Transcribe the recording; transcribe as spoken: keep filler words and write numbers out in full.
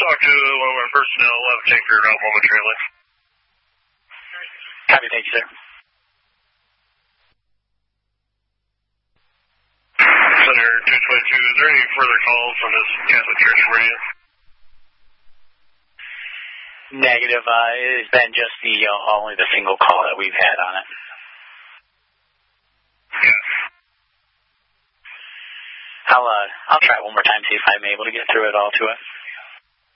talk to one of our personnel. We'll have a take her out momentarily. Copy, thank you, sir. Center two twenty-two, is there any further calls from this Catholic Church for you? Negative. Uh, it's been just the uh, only the single call that we've had on it. Yes. I'll uh, I'll try it one more time, see if I'm able to get through it all to it.